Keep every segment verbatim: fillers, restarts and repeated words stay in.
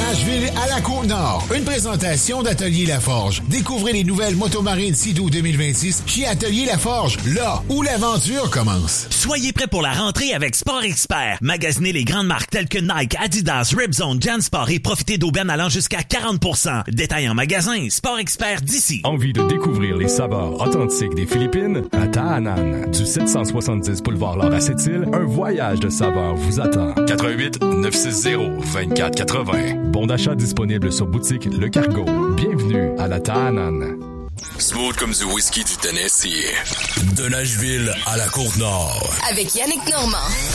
Nashville à la Côte-Nord. Une présentation d'Atelier Laforge. Découvrez les nouvelles motomarines Sea-Doo deux mille vingt-six chez Atelier Laforge, là où l'aventure commence. Soyez prêts pour la rentrée avec Sport Expert. Magasinez les grandes marques telles que Nike, Adidas, Ripzone, Jansport et profitez d'aubaines allant jusqu'à quarante pour cent. Détail en magasin, Sport Expert d'ici. Envie de découvrir les saveurs authentiques des Philippines? À Taanan, du sept cent soixante-dix boulevard Laure à Sept-Îles, un voyage de saveurs vous attend. quatre-vingt-huit neuf cent soixante vingt-quatre quatre-vingts. Bon d'achat disponible sur boutique Le Cargo. Bienvenue à la Taanan. Smooth comme du whisky du Tennessee. De Nashville à la Côte-Nord. Avec Yannick Normand.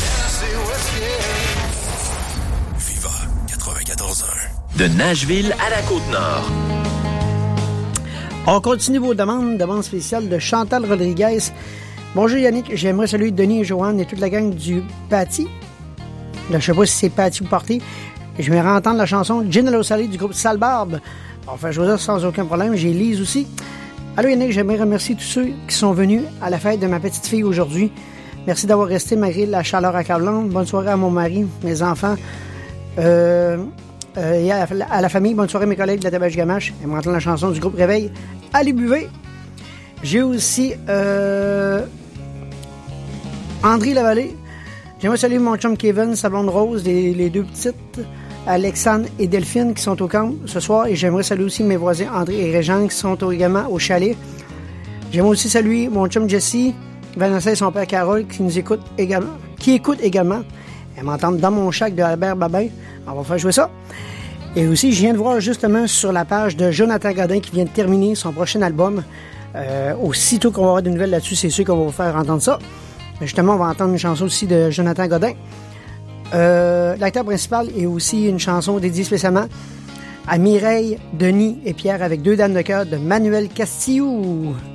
Viva quatre-vingt-quatorze un. De Nashville à la Côte-Nord. On continue vos demandes. Demande spéciale de Chantal Rodriguez. Bonjour Yannick, j'aimerais saluer Denis et Joanne et toute la gang du Patty. Là, je sais pas si c'est Patty ou Party. Je vais entendre la chanson Gin Salé du groupe Salbarbe. On va faire jouer ça sans aucun problème. J'ai Lise aussi. Allô Yannick, j'aimerais remercier tous ceux qui sont venus à la fête de ma petite fille aujourd'hui. Merci d'avoir resté malgré la chaleur accablante. Bonne soirée à mon mari, mes enfants euh, euh, et à la, à la famille. Bonne soirée à mes collègues de la Tabache Gamache. Et m'entendre la chanson du groupe Réveil. Allez buvez! J'ai aussi euh, André Lavallée. J'aimerais saluer mon chum Kevin, sa blonde Rose, les, les deux petites, Alexandre et Delphine qui sont au camp ce soir. Et j'aimerais saluer aussi mes voisins André et Régent qui sont au, également au chalet. J'aimerais aussi saluer mon chum Jesse, Vanessa et son père Carole qui nous écoutent également, qui écoutent également. Elles m'entendent dans mon shack de Albert Babin. On va faire jouer ça. Et aussi, je viens de voir justement sur la page de Jonathan Godin qui vient de terminer son prochain album. Euh, aussitôt qu'on va avoir des nouvelles là-dessus, c'est sûr qu'on va vous faire entendre ça. Justement, on va entendre une chanson aussi de Jonathan Godin. Euh, l'acteur principal est aussi une chanson dédiée spécialement à Mireille, Denis et Pierre avec deux dames de cœur de Manuel Castillo.